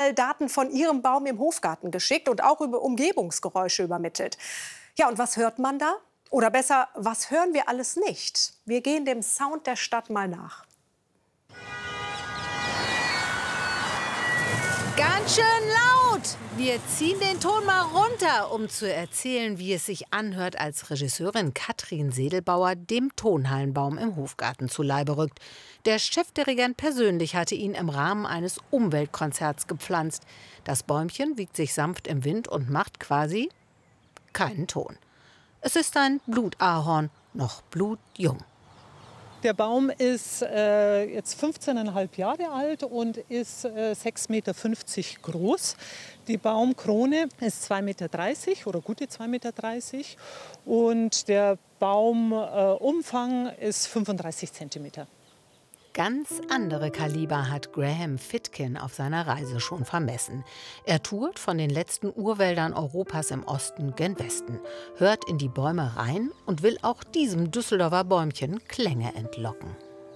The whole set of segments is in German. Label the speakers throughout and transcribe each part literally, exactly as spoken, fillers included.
Speaker 1: überall Daten von Ihrem Baum im Hofgarten geschickt und auch über Umgebungsgeräusche übermittelt. Ja, und was hört man da? Oder besser, was hören wir alles nicht? Wir gehen dem Sound der Stadt mal nach.
Speaker 2: Ganz schön laut! Wir ziehen den Ton mal runter, um zu erzählen, wie es sich anhört, als Regisseurin Katrin Sedelbauer dem Tonhallenbaum im Hofgarten zu Leibe rückt. Der Chefdirigent persönlich hatte ihn im Rahmen eines Umweltkonzerts gepflanzt. Das Bäumchen wiegt sich sanft im Wind und macht quasi keinen Ton. Es ist ein Blutahorn, noch blutjung.
Speaker 3: Der Baum ist äh, jetzt fünfzehn Komma fünf Jahre alt und ist äh, sechs Komma fünfzig Meter groß. Die Baumkrone ist zwei Komma dreißig Meter oder gute zwei Komma dreißig Meter und der Baumumfang äh, ist fünfunddreißig Zentimeter.
Speaker 2: Ganz andere Kaliber hat Graham Fitkin auf seiner Reise schon vermessen. Er tourt von den letzten Urwäldern Europas im Osten gen Westen, hört in die Bäume rein und will auch diesem Düsseldorfer Bäumchen Klänge entlocken.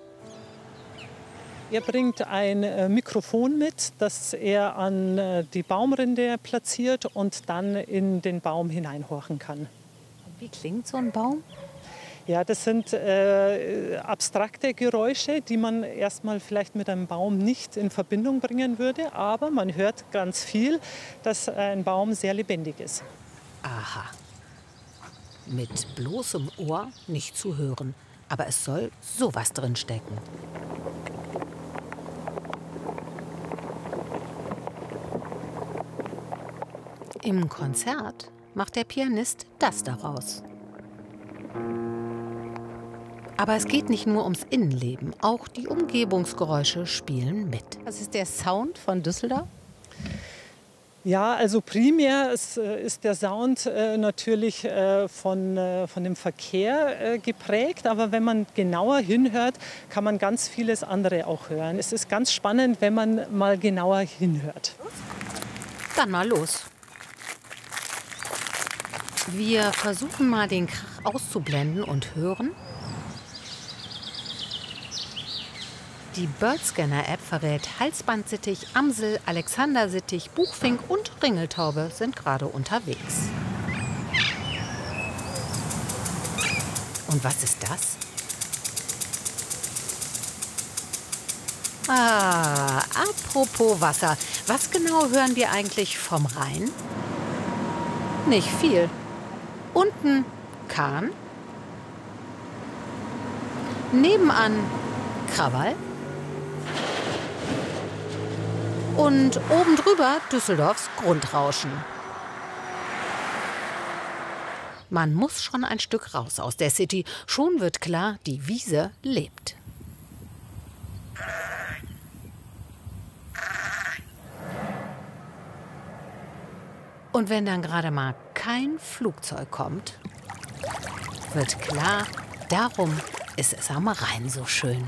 Speaker 3: Er bringt ein äh, Mikrofon mit, das er an äh, die Baumrinde platziert und dann in den Baum hineinhorchen kann.
Speaker 2: Wie klingt so ein Baum?
Speaker 3: Ja, das sind äh, abstrakte Geräusche, die man erstmal vielleicht mit einem Baum nicht in Verbindung bringen würde. Aber man hört ganz viel, dass ein Baum sehr lebendig ist.
Speaker 2: Aha. Mit bloßem Ohr nicht zu hören. Aber es soll sowas drin stecken. Im Konzert macht der Pianist das daraus. Aber es geht nicht nur ums Innenleben, auch die Umgebungsgeräusche spielen mit. Was ist der Sound von Düsseldorf?
Speaker 3: Ja, also primär ist, ist der Sound äh, natürlich äh, von, äh, von dem Verkehr äh, geprägt. Aber wenn man genauer hinhört, kann man ganz vieles andere auch hören. Es ist ganz spannend, wenn man mal genauer hinhört.
Speaker 2: Dann mal los. Wir versuchen mal den Krach auszublenden und hören. Die Birdscanner-App verrät, Halsbandsittich, Amsel, Alexandersittich, Buchfink und Ringeltaube sind gerade unterwegs. Und was ist das? Ah, apropos Wasser. Was genau hören wir eigentlich vom Rhein? Nicht viel. Unten Kahn. Nebenan Krawall. Und oben drüber Düsseldorfs Grundrauschen. Man muss schon ein Stück raus aus der City. Schon wird klar, die Wiese lebt. Und wenn dann gerade mal kein Flugzeug kommt, wird klar, darum ist es am Rhein so schön.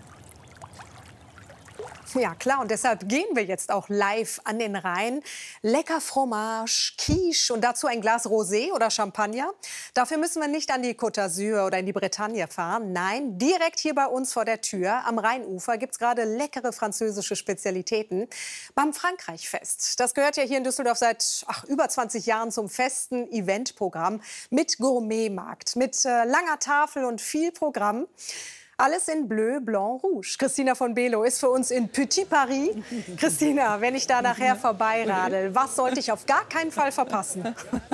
Speaker 1: Ja, klar. Und deshalb gehen wir jetzt auch live an den Rhein. Lecker Fromage, Quiche und dazu ein Glas Rosé oder Champagner. Dafür müssen wir nicht an die Côte d'Azur oder in die Bretagne fahren. Nein, direkt hier bei uns vor der Tür am Rheinufer gibt es gerade leckere französische Spezialitäten beim Frankreichfest. Das gehört ja hier in Düsseldorf seit ach, über zwanzig Jahren zum festen Eventprogramm mit Gourmetmarkt, mit äh, langer Tafel und viel Programm. Alles in Bleu, Blanc, Rouge. Christina von Below ist für uns in Petit Paris. Christina, wenn ich da nachher vorbeiradel, was sollte ich auf gar keinen Fall verpassen?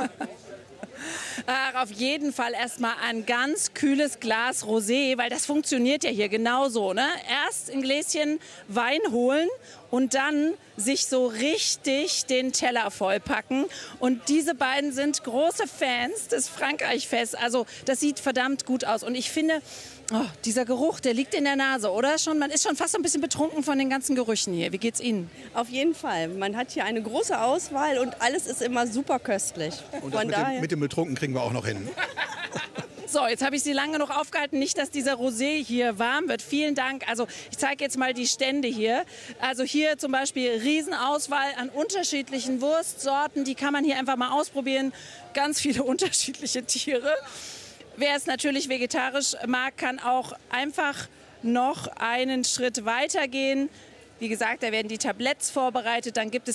Speaker 4: Ach, auf jeden Fall erstmal ein ganz kühles Glas Rosé, weil das funktioniert ja hier genauso, ne? Erst ein Gläschen Wein holen und dann sich so richtig den Teller vollpacken. Und diese beiden sind große Fans des Frankreichfests. Also das sieht verdammt gut aus. Und ich finde, oh, dieser Geruch, der liegt in der Nase, oder? Schon, man ist schon fast ein bisschen betrunken von den ganzen Gerüchen hier. Wie geht's Ihnen?
Speaker 5: Auf jeden Fall. Man hat hier eine große Auswahl und alles ist immer super köstlich.
Speaker 6: Und das mit, dem, mit dem Betrunken kriegen wir auch noch hin.
Speaker 4: So, jetzt habe ich Sie lange genug aufgehalten. Nicht, dass dieser Rosé hier warm wird. Vielen Dank. Also ich zeige jetzt mal die Stände hier. Also hier zum Beispiel Riesenauswahl an unterschiedlichen Wurstsorten. Die kann man hier einfach mal ausprobieren. Ganz viele unterschiedliche Tiere. Wer es natürlich vegetarisch mag, kann auch einfach noch einen Schritt weiter gehen. Wie gesagt, da werden die Tabletts vorbereitet. Dann gibt es